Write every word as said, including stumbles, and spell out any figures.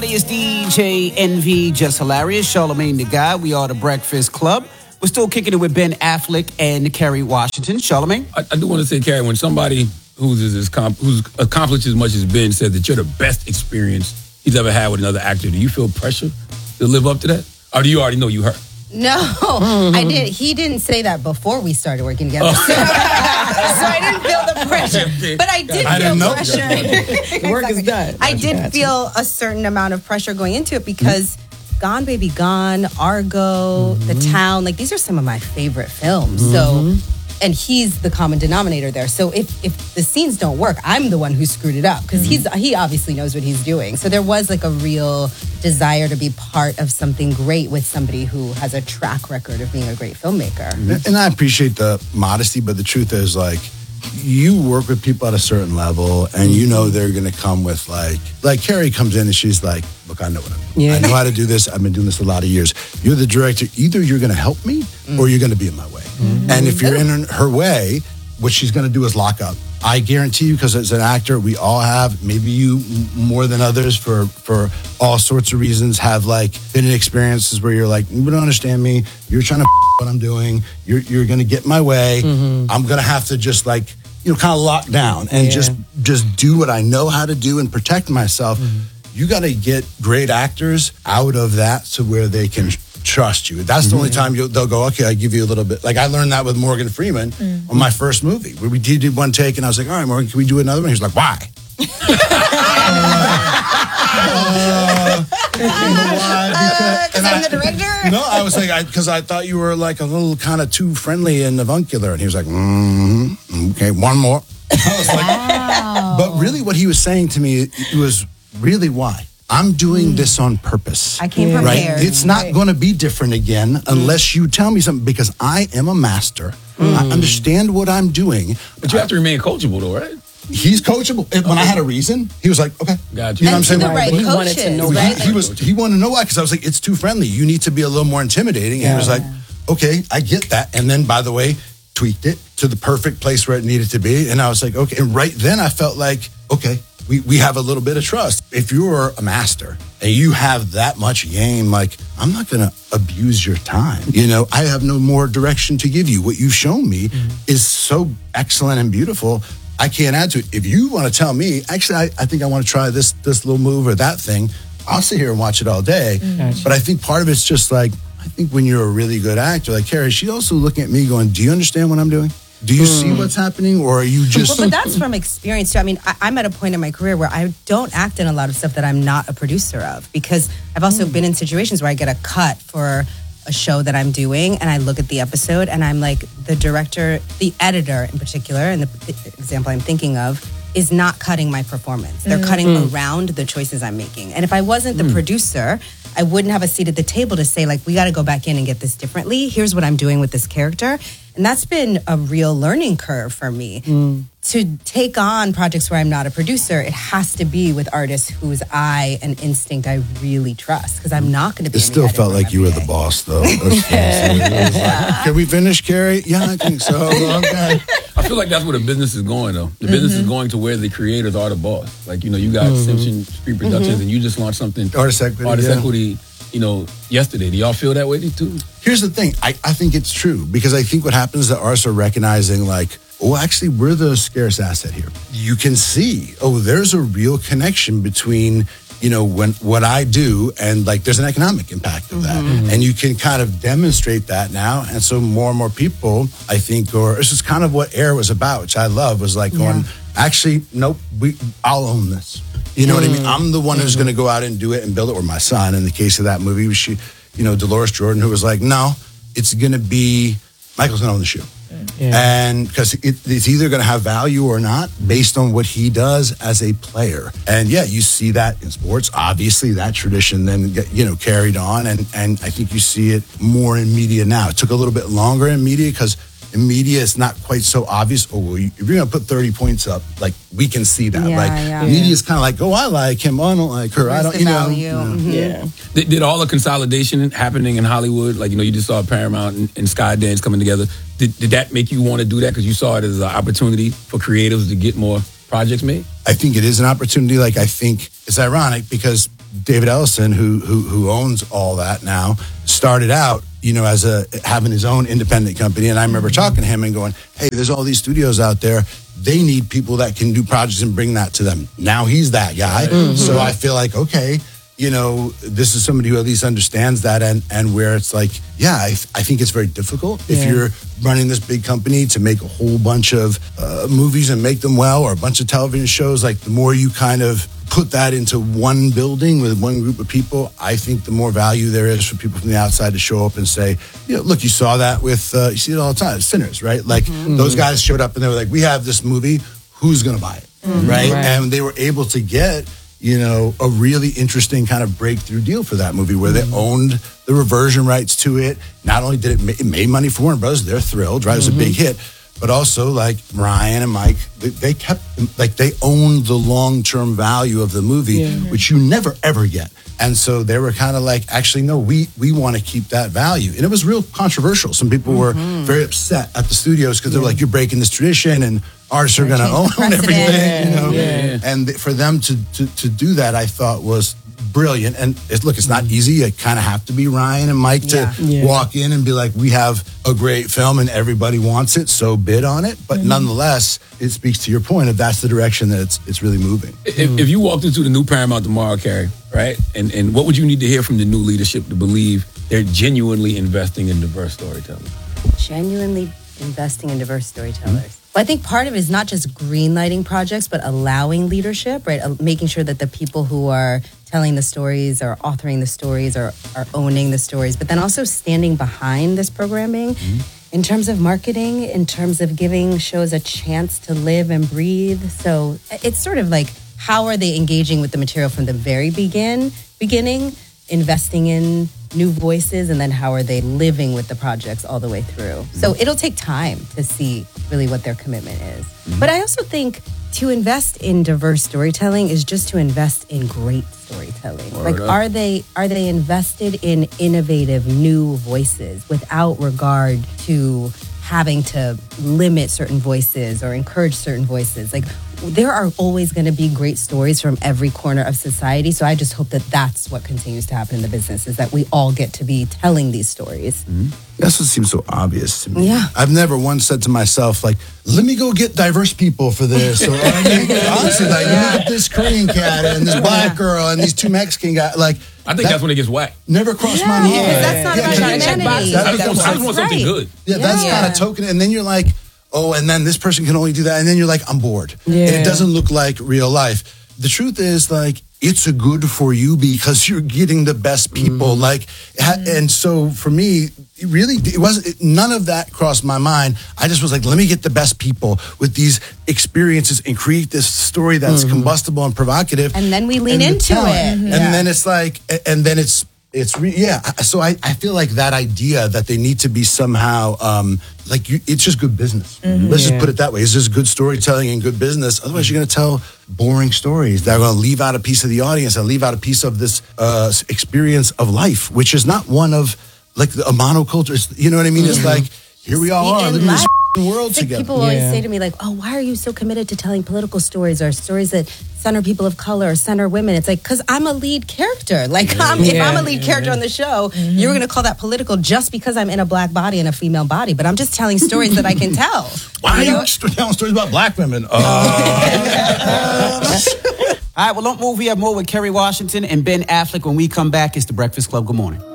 It's D J Envy, Just Hilarious, Charlamagne the Guy. We are the Breakfast Club. We're still kicking it with Ben Affleck and Kerry Washington. Charlamagne? I, I do want to say, Kerry, when somebody who's, as, comp, who's accomplished as much as Ben said that you're the best experience he's ever had with another actor, do you feel pressure to live up to that? Or do you already know you hurt? No, I did. He didn't say that before we started working together. Oh. So, so I didn't feel the pressure. But I did I feel know. pressure. The work is done. I did Gotcha. feel a certain amount of pressure going into it because Gone Baby Gone, Argo, mm-hmm. The Town, like these are some of my favorite films. Mm-hmm. So, and he's the common denominator there. So if if the scenes don't work, I'm the one who screwed it up because mm-hmm. he's he obviously knows what he's doing. So there was like a real desire to be part of something great with somebody who has a track record of being a great filmmaker. Mm-hmm. And I appreciate the modesty, but the truth is, like, you work with people at a certain level and you know they're going to come with like, like Kerry comes in and she's like, look, I know what I'm doing. Yeah. I know how to do this. I've been doing this a lot of years. You're the director. Either you're going to help me mm. or you're going to be in my way. Mm-hmm. And if you're in her way, what she's going to do is lock up. I guarantee you, because as an actor, we all have, maybe you more than others for, for all sorts of reasons, have like been in experiences where you're like, you don't understand me. You're trying to what I'm doing. You're, you're going to get in my way. Mm-hmm. I'm going to have to just like, you know, kind of lock down and yeah. just just do what I know how to do and protect myself. Mm-hmm. You got to get great actors out of that to where they can trust you. That's the mm-hmm. only time you'll, they'll go, okay, I give you a little bit. Like I learned that with Morgan Freeman mm-hmm. on my first movie. Where we did one take and I was like, all right, Morgan, can we do another one? He was like, why? uh, Because uh, I'm the director? No, I was like, because I, I thought you were like a little kind of too friendly and avuncular. And he was like, mm-hmm, okay, one more. I was like, wow. But really what he was saying to me it was really why. I'm doing mm. this on purpose. I came prepared. Right? It's not right. going to be different again mm. unless you tell me something because I am a master. Mm. I understand what I'm doing. But you have to remain coachable though, right? He's coachable. When okay. I had a reason, he was like, okay. Gotcha. You know what I'm saying? The right he coaches, wanted to know right? He, he, was, he wanted to know why because I was like, it's too friendly. You need to be a little more intimidating. And yeah. he was like, okay, I get that. And then, by the way, tweaked it to the perfect place where it needed to be. And I was like, okay. And right then I felt like, okay, we, we have a little bit of trust. If you're a master and you have that much game, like, I'm not going to abuse your time. You know, I have no more direction to give you. What you've shown me mm-hmm. is so excellent and beautiful. I can't add to it. If you want to tell me, actually, I, I think I want to try this this little move or that thing, I'll sit here and watch it all day. Mm-hmm. But I think part of it's just like, I think when you're a really good actor, like Kerry, she's also looking at me going, do you understand what I'm doing? Do you mm. see what's happening, or are you just... Well, but that's from experience, too. I mean, I, I'm at a point in my career where I don't act in a lot of stuff that I'm not a producer of, because I've also mm. been in situations where I get a cut for a show that I'm doing, and I look at the episode, and I'm like, the director, the editor in particular, and the, the example I'm thinking of, is not cutting my performance. They're mm. cutting mm. around the choices I'm making. And if I wasn't the mm. producer, I wouldn't have a seat at the table to say, like, we got to go back in and get this differently. Here's what I'm doing with this character. And that's been a real learning curve for me. Mm. To take on projects where I'm not a producer, it has to be with artists whose eye and instinct I really trust, because I'm not going to be. It still felt like you were the boss, though. Like, can we finish, Kerry? Yeah, I think so. Okay. I feel like that's where the business is going, though. The mm-hmm. business is going to where the creators are the boss. Like, you know, you got mm-hmm. Simpson Street Productions, mm-hmm. and you just launched something. Artist Equity. Artist yeah. Equity. You know, yesterday. Do y'all feel that way too? Here's the thing. I, I think it's true, because I think what happens is that artists are recognizing, like, oh, actually, we're the scarce asset here. You can see, oh, there's a real connection between, you know, when what I do and, like, there's an economic impact of that. Mm-hmm. And you can kind of demonstrate that now. And so more and more people, I think, or this is kind of what Air was about, which I love, was like going, yeah. actually, nope, we, I'll own this. You know mm. what I mean? I'm the one who's mm-hmm. going to go out and do it and build it, or my son. In the case of that movie, was she, you know, Dolores Jordan, who was like, no, it's going to be, Michael's going to own the shoe. Yeah. And because it, it's either going to have value or not based on what he does as a player. And yeah, you see that in sports. Obviously, that tradition then, you know, carried on. And, and I think you see it more in media now. It took a little bit longer in media because in media, it's not quite so obvious. Oh, well, if you're going to put thirty points up, like, we can see that. Yeah, like, yeah. media is kind of like, oh, I like him. Oh, I don't like her. Where's I don't, the you know. value? Mm-hmm. Yeah. Did, did all the consolidation happening in Hollywood, like, you know, you just saw Paramount and, and Skydance coming together, did, did that make you want to do that because you saw it as an opportunity for creatives to get more projects made? I think it is an opportunity. Like, I think it's ironic because David Ellison, who who who owns all that now, started out, you know, as a having his own independent company. And I remember talking to him and going, hey, there's all these studios out there. They need people that can do projects and bring that to them. Now he's that guy. Mm-hmm. So I feel like, okay, you know, this is somebody who at least understands that, and, and where it's like, yeah, I, I think it's very difficult if Yeah. you're running this big company to make a whole bunch of uh, movies and make them well, or a bunch of television shows. Like, the more you kind of put that into one building with one group of people, I think the more value there is for people from the outside to show up and say, you know, look, you saw that with, uh, you see it all the time, Sinners, right? Like, mm-hmm. those guys showed up and they were like, we have this movie, who's going to buy it, mm-hmm. right? right? And they were able to get, you know, a really interesting kind of breakthrough deal for that movie where they owned the reversion rights to it. Not only did it, ma- it made money for Warner Brothers, they're thrilled, right? It was mm-hmm. a big hit. But also, like, Ryan and Mike, they, they kept, like, they owned the long-term value of the movie, yeah. which you never, ever get. And so they were kind of like, actually, no, we we want to keep that value. And it was real controversial. Some people were mm-hmm. very upset at the studios because yeah. they were like, you're breaking this tradition and artists are going to own precedent. everything. You know? Yeah. And th- for them to, to to do that, I thought was brilliant. And it, look, it's not easy. You kind of have to be Ryan and Mike to Yeah. Yeah. walk in and be like, we have a great film and everybody wants it, so bid on it. But mm-hmm. nonetheless, it speaks to your point of that's the direction that it's it's really moving. If, if you walked into the new Paramount tomorrow, Carrie, right, and and what would you need to hear from the new leadership to believe they're genuinely investing in diverse storytelling? Genuinely investing in diverse storytellers. Well, I think part of it is not just greenlighting projects, but allowing leadership, right? Uh, making sure that the people who are telling the stories or authoring the stories or are owning the stories, but then also standing behind this programming mm-hmm. in terms of marketing, in terms of giving shows a chance to live and breathe. So it's sort of like, how are they engaging with the material from the very begin, beginning, investing in new voices, and then how are they living with the projects all the way through? So it'll take time to see really what their commitment is. Mm-hmm. But I also think to invest in diverse storytelling is just to invest in great storytelling. Word like, up. are they are they invested in innovative new voices without regard to having to limit certain voices or encourage certain voices? Like, there are always going to be great stories from every corner of society. So I just hope that that's what continues to happen in the business, is that we all get to be telling these stories. Mm-hmm. That's what seems so obvious to me. Yeah. I've never once said to myself, like, let me go get diverse people for this. Or, I mean, honestly, like, Yeah. look at this Korean cat and this black girl and these two Mexican guys. Like, I think that that's when it gets whacked. never crossed Yeah, my mind. because that's not Yeah, about yeah, humanity. I just, That's want, I just want something right. good. Yeah, that's Yeah. kind of token. And then you're like, oh, and then this person can only do that. And then you're like, I'm bored. Yeah. And it doesn't look like real life. The truth is, like, it's a good for you because you're getting the best people. Mm. Like, ha- and so for me, it really, it wasn't, it, none of that crossed my mind. I just was like, let me get the best people with these experiences and create this story that's Mm-hmm. combustible and provocative. And then we lean And the into talent. it. And Yeah. then it's like, and then it's, it's re- yeah. So I, I feel like that idea that they need to be somehow um, like you, it's just good business. Let's Yeah. just put it that way. It's just good storytelling and good business. Otherwise, you're going to tell boring stories that are going to leave out a piece of the audience and leave out a piece of this uh, experience of life, which is not one of like a monoculture. It's- You know what I mean? It's like, here we all are In living in this life. world It's like together. people always Yeah. say to me, like, oh, why are you so committed to telling political stories or stories that center people of color or center women? It's like, because I'm a lead character. Like, I'm, if Yeah. I'm a lead character on the show, you're going to call that political just because I'm in a black body and a female body. But I'm just telling stories that I can tell. Why are You know? you st- telling stories about black women? Uh, All right, well, don't move. We have more with Kerry Washington and Ben Affleck when we come back. It's The Breakfast Club. Good morning.